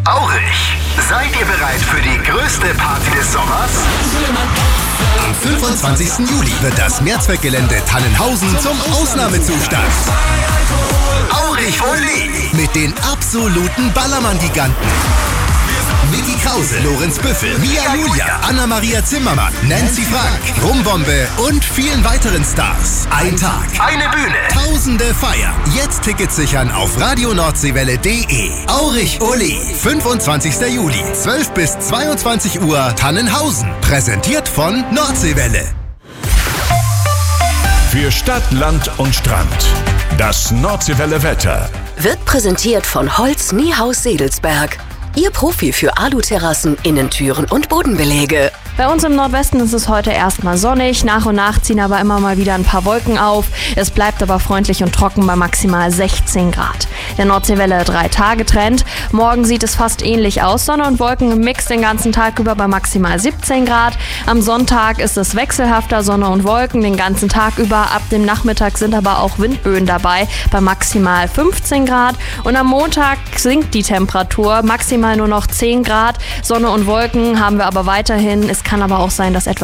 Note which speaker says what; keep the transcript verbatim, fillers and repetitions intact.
Speaker 1: Aurich, seid ihr bereit für die größte Party des Sommers? Am fünfundzwanzigsten Juli wird das Mehrzweckgelände Tannenhausen zum Ausnahmezustand. Aurich Oli mit den absoluten Ballermann-Giganten. Micky Krause, Lorenz Büffel, Mia Julia, Anna-Maria Zimmermann, Nancy Frank, Rumbombe und vielen weiteren Stars. Ein Tag, eine Bühne, tausende Feiern. Jetzt Tickets sichern auf radionordseewelle punkt de. Aurich Oli, fünfundzwanzigsten Juli, zwölf bis zweiundzwanzig Uhr, Tannenhausen. Präsentiert von Nordseewelle.
Speaker 2: Für Stadt, Land und Strand. Das Nordseewelle Wetter.
Speaker 3: Wird präsentiert von Holz Niehaus Sedelsberg. Ihr Profi für Aluterrassen, Innentüren und Bodenbelege.
Speaker 4: Bei uns im Nordwesten ist es heute erstmal sonnig, nach und nach ziehen aber immer mal wieder ein paar Wolken auf. Es bleibt aber freundlich und trocken bei maximal sechzehn Grad. Der Nordseewelle drei Tage Trend. Morgen sieht es fast ähnlich aus. Sonne und Wolken im Mix den ganzen Tag über bei maximal siebzehn Grad. Am Sonntag ist es wechselhafter, Sonne und Wolken den ganzen Tag über. Ab dem Nachmittag sind aber auch Windböen dabei bei maximal fünfzehn Grad. Und am Montag sinkt die Temperatur maximal nur noch zehn Grad. Sonne und Wolken haben wir aber weiterhin. Es kann aber auch sein, dass etwas